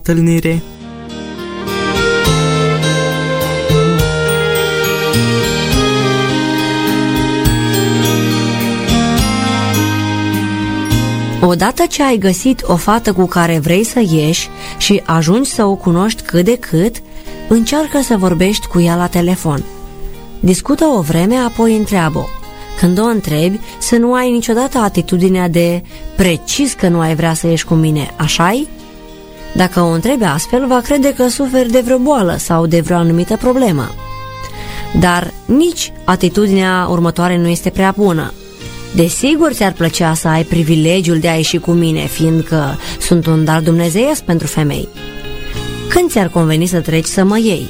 întâlnire. Odată ce ai găsit o fată cu care vrei să ieși și ajungi să o cunoști cât de cât, încearcă să vorbești cu ea la telefon. Discută o vreme, apoi întreabă-o. Când o întrebi, să nu ai niciodată atitudinea de precis că nu ai vrea să ieși cu mine, așa-i? Dacă o întrebi astfel, va crede că suferi de vreo boală sau de vreo anumită problemă. Dar nici atitudinea următoare nu este prea bună. Desigur ți-ar plăcea să ai privilegiul de a ieși cu mine, fiindcă sunt un dar dumnezeiesc pentru femei. Când ți-ar conveni să treci să mă iei?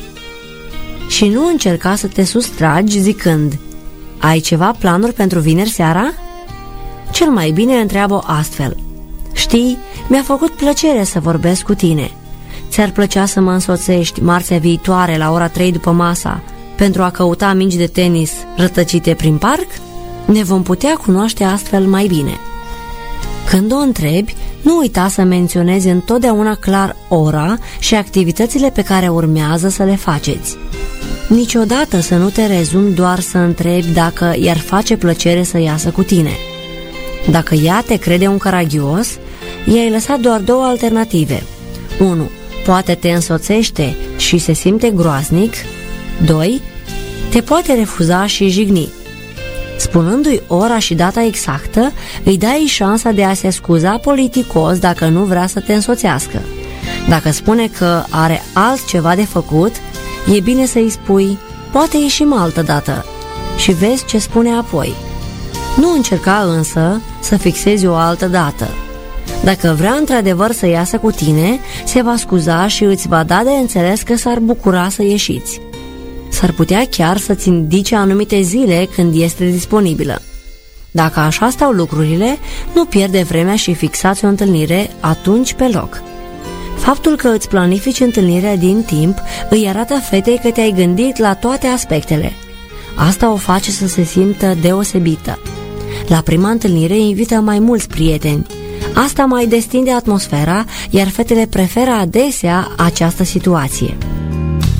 Și nu încerca să te sustragi zicând: ai ceva planuri pentru vineri seara? Cel mai bine întreabă astfel: știi, mi-a făcut plăcere să vorbesc cu tine. Ți-ar plăcea să mă însoțești marțea viitoare la ora 3 după masa pentru a căuta mingi de tenis rătăcite prin parc? Ne vom putea cunoaște astfel mai bine. Când o întrebi, nu uita să menționezi întotdeauna clar ora și activitățile pe care urmează să le faceți. Niciodată să nu te rezumi doar să întrebi dacă i-ar face plăcere să iasă cu tine. Dacă ea te crede un caragios, i-ai lăsat doar două alternative. 1. Poate te însoțește și se simte groaznic. 2. Te poate refuza și jigni. Spunându-i ora și data exactă, îi dai șansa de a se scuza politicos dacă nu vrea să te însoțească. Dacă spune că are altceva de făcut, e bine să-i spui: poate ieșim altă dată, și vezi ce spune apoi. Nu încerca însă să fixezi o altă dată. Dacă vrea într-adevăr să iasă cu tine, se va scuza și îți va da de înțeles că s-ar bucura să ieșiți. S-ar putea chiar să-ți indice anumite zile când este disponibilă. Dacă așa stau lucrurile, nu pierde vremea și fixați o întâlnire atunci pe loc. Faptul că îți planifici întâlnirea din timp îi arată fetei că te-ai gândit la toate aspectele. Asta o face să se simtă deosebită. La prima întâlnire invită mai mulți prieteni. Asta mai destinde atmosfera, iar fetele preferă adesea această situație.